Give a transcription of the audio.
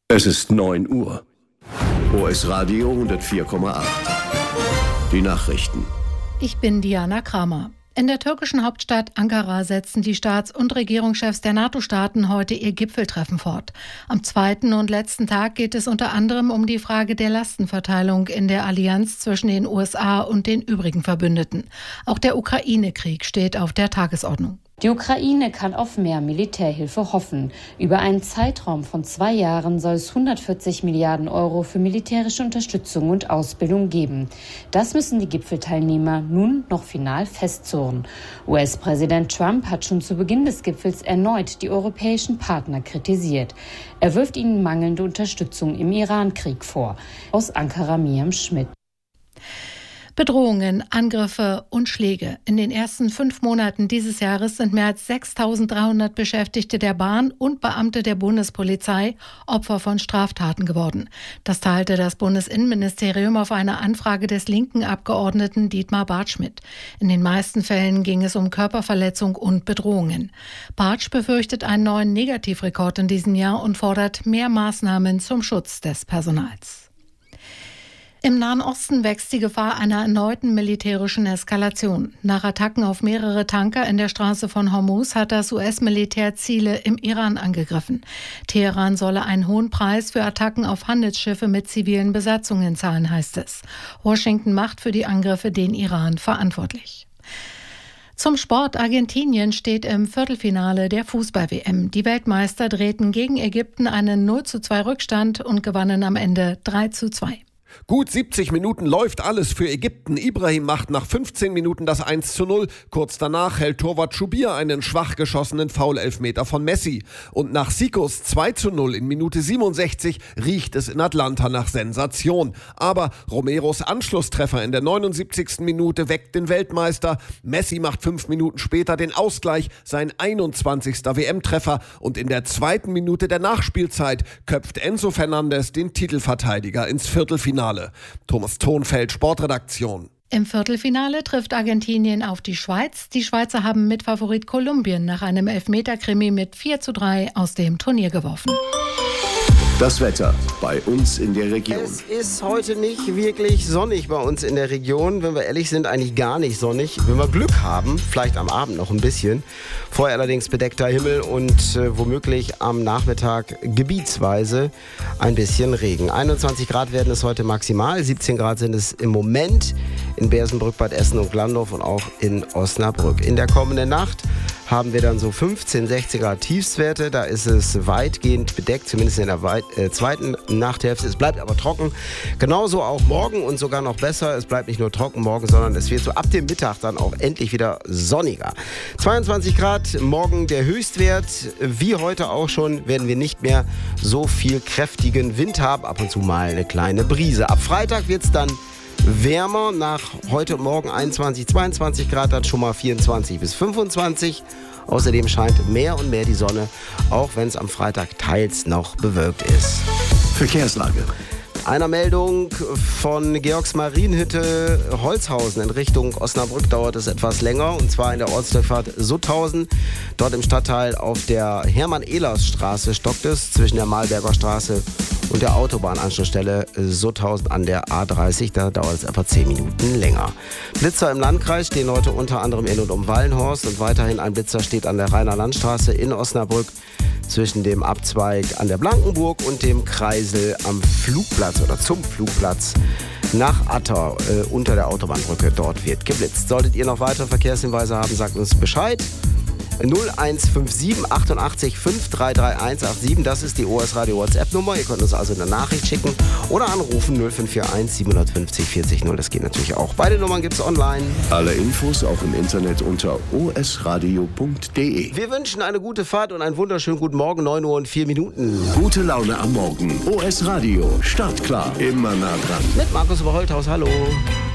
Es ist 9 Uhr. OS Radio 104,8. Die Nachrichten. Ich bin Diana Kramer. In der türkischen Hauptstadt Ankara setzen die Staats- und Regierungschefs der NATO-Staaten heute ihr Gipfeltreffen fort. Am zweiten und letzten Tag geht es unter anderem um die Frage der Lastenverteilung in der Allianz zwischen den USA und den übrigen Verbündeten. Auch der Ukraine-Krieg steht auf der Tagesordnung. Die Ukraine kann auf mehr Militärhilfe hoffen. Über einen Zeitraum von 2 Jahren soll es 140 Milliarden Euro für militärische Unterstützung und Ausbildung geben. Das müssen die Gipfelteilnehmer nun noch final festzurren. US-Präsident Trump hat schon zu Beginn des Gipfels erneut die europäischen Partner kritisiert. Er wirft ihnen mangelnde Unterstützung im Iran-Krieg vor. Aus Ankara Miriam Schmidt. Bedrohungen, Angriffe und Schläge. In den ersten 5 Monaten dieses Jahres sind mehr als 6.300 Beschäftigte der Bahn und Beamte der Bundespolizei Opfer von Straftaten geworden. Das teilte das Bundesinnenministerium auf eine Anfrage des linken Abgeordneten Dietmar Bartsch mit. In den meisten Fällen ging es um Körperverletzung und Bedrohungen. Bartsch befürchtet einen neuen Negativrekord in diesem Jahr und fordert mehr Maßnahmen zum Schutz des Personals. Im Nahen Osten wächst die Gefahr einer erneuten militärischen Eskalation. Nach Attacken auf mehrere Tanker in der Straße von Hormuz hat das US-Militär Ziele im Iran angegriffen. Teheran solle einen hohen Preis für Attacken auf Handelsschiffe mit zivilen Besatzungen zahlen, heißt es. Washington macht für die Angriffe den Iran verantwortlich. Zum Sport. Argentinien steht im Viertelfinale der Fußball-WM. Die Weltmeister drehten gegen Ägypten einen 0:2 Rückstand und gewannen am Ende 3:2. Gut 70 Minuten läuft alles für Ägypten. Ibrahim macht nach 15 Minuten das 1:0. Kurz danach hält Torwart Schubir einen schwach geschossenen Foul-Elfmeter von Messi. Und nach Sikos 2:0 in Minute 67 riecht es in Atlanta nach Sensation. Aber Romeros Anschlusstreffer in der 79. Minute weckt den Weltmeister. Messi macht 5 Minuten später den Ausgleich, sein 21. WM-Treffer. Und in der 2. Minute der Nachspielzeit köpft Enzo Fernandes den Titelverteidiger ins Viertelfinale. Thomas Thonfeld, Sportredaktion. Im Viertelfinale trifft Argentinien auf die Schweiz. Die Schweizer haben Mitfavorit Kolumbien nach einem Elfmeter-Krimi mit 4:3 aus dem Turnier geworfen. Das Wetter bei uns in der Region. Es ist heute nicht wirklich sonnig bei uns in der Region. Wenn wir ehrlich sind, eigentlich gar nicht sonnig. Wenn wir Glück haben, vielleicht am Abend noch ein bisschen. Vorher allerdings bedeckter Himmel und womöglich am Nachmittag gebietsweise ein bisschen Regen. 21 Grad werden es heute maximal. 17 Grad sind es im Moment in Bersenbrück, Bad Essen und Glandorf und auch in Osnabrück. In der kommenden Nacht haben wir dann so 15, 16 Grad Tiefstwerte. Da ist es weitgehend bedeckt, zumindest in der zweiten Nachthälfte. Es bleibt aber trocken. Genauso auch morgen und sogar noch besser. Es bleibt nicht nur trocken morgen, sondern es wird so ab dem Mittag dann auch endlich wieder sonniger. 22 Grad, morgen der Höchstwert. Wie heute auch schon werden wir nicht mehr so viel kräftigen Wind haben. Ab und zu mal eine kleine Brise. Ab Freitag wird es dann wärmer, nach heute und morgen 21, 22 Grad, dann schon mal 24 bis 25. Außerdem scheint mehr und mehr die Sonne, auch wenn es am Freitag teils noch bewölkt ist. Verkehrslage. Einer Meldung von Georgsmarienhütte Holzhausen in Richtung Osnabrück dauert es etwas länger, und zwar in der Ortsdurchfahrt Sutthausen. Dort im Stadtteil auf der Hermann-Ehlers-Straße stockt es zwischen der Malberger Straße und der Autobahnanschlussstelle Sutthausen an der A30. Da dauert es etwa 10 Minuten länger. Blitzer im Landkreis stehen heute unter anderem in und um Wallenhorst, und weiterhin ein Blitzer steht an der Rheiner Landstraße in Osnabrück zwischen dem Abzweig an der Blankenburg und dem Kreisel am Flugplatz oder zum Flugplatz nach Atter unter der Autobahnbrücke. Dort wird geblitzt. Solltet ihr noch weitere Verkehrshinweise haben, sagt uns Bescheid. 0157 88 533187, das ist die OS Radio WhatsApp-Nummer. Ihr könnt uns also eine Nachricht schicken oder anrufen 0541 750 40 0. Das geht natürlich auch. Beide Nummern gibt es online. Alle Infos auch im Internet unter osradio.de. Wir wünschen eine gute Fahrt und einen wunderschönen guten Morgen, 9 Uhr und 4 Minuten. Gute Laune am Morgen. OS Radio, startklar, immer nah dran. Mit Markus Oberholthaus, hallo.